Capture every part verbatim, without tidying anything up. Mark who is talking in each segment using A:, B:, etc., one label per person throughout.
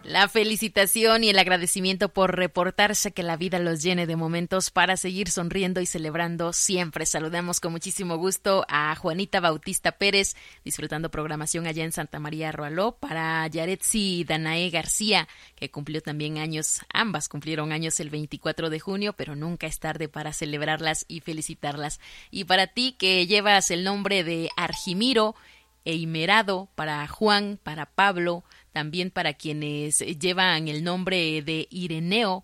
A: La felicitación y el agradecimiento por reportarse, que la vida los llene de momentos para seguir sonriendo y celebrando siempre. Saludamos con muchísimo gusto a Juanita Bautista Pérez, disfrutando programación allá en Santa María Roaló, para Yaretsi Danae García, que cumplió también años, ambas cumplieron años el veinticuatro de junio, pero nunca es tarde para celebrarlas y felicitarlas. Y para ti, que llevas el nombre de Argimiro e Imerado, para Juan, para Pablo, también para quienes llevan el nombre de Ireneo,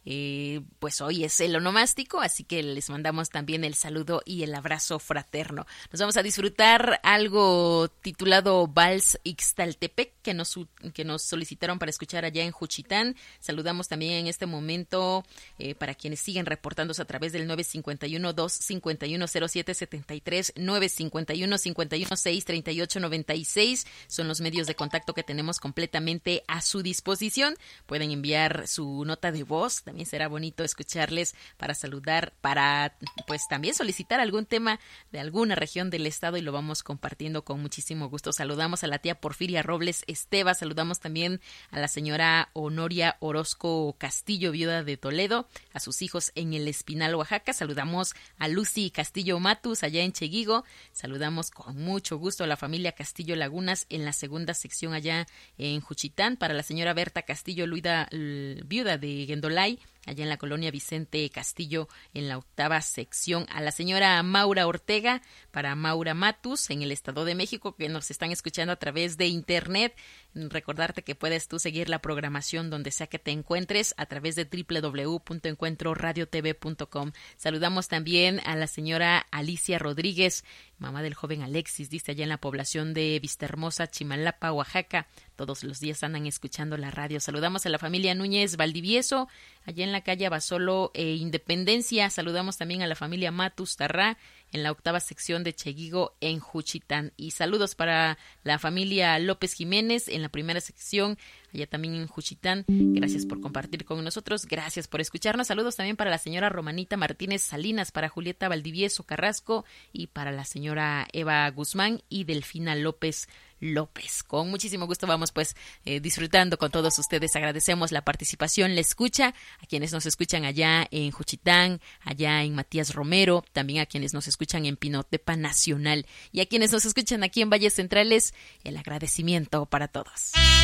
A: eh, pues hoy es el onomástico, así que les mandamos también el saludo y el abrazo fraterno. Nos vamos a disfrutar algo titulado Vals Ixtaltepec, que nos, que nos solicitaron para escuchar allá en Juchitán. Saludamos también en este momento eh, para quienes siguen reportándose a través del nueve cinco uno, dos cinco uno, cero siete siete tres, nueve cinco uno, cinco uno seis, tres ocho nueve seis. Son los medios de contacto que tenemos completamente a su disposición. Pueden enviar su nota de voz. También será bonito escucharles para saludar, para pues también solicitar algún tema de alguna región del estado, y lo vamos compartiendo con muchísimo gusto. Saludamos a la tía Porfiria Robles Esteva, saludamos también a la señora Honoria Orozco Castillo, viuda de Toledo, a sus hijos en El Espinal, Oaxaca. Saludamos a Lucy Castillo Matus allá en Cheguigo. Saludamos con mucho gusto a la familia Castillo Lagunas en la segunda sección allá en Juchitán, para la señora Berta Castillo Luida, viuda de Guendolay, allá en la colonia Vicente Castillo, en la octava sección. A la señora Maura Ortega, para Maura Matus, en el Estado de México, que nos están escuchando a través de internet. Recordarte que puedes tú seguir la programación donde sea que te encuentres a través de doble u doble u doble u punto encuentro radio t v punto com. Saludamos también a la señora Alicia Rodríguez, mamá del joven Alexis, dice, allá en la población de Vistahermosa, Chimalapa, Oaxaca. Todos los días andan escuchando la radio. Saludamos a la familia Núñez Valdivieso, allá en la calle Abasolo e Independencia. Saludamos también a la familia Matus Tarrá, en la octava sección de Cheguigo, en Juchitán. Y saludos para la familia López Jiménez, en la primera sección, allá también en Juchitán. Gracias por compartir con nosotros, gracias por escucharnos. Saludos también para la señora Romanita Martínez Salinas, para Julieta Valdivieso Carrasco, y para la señora Eva Guzmán y Delfina López López. Con muchísimo gusto vamos pues eh, disfrutando con todos ustedes. Agradecemos la participación, la escucha, a quienes nos escuchan allá en Juchitán, allá en Matías Romero, también a quienes nos escuchan en Pinotepa Nacional, y a quienes nos escuchan aquí en Valles Centrales, el agradecimiento para todos.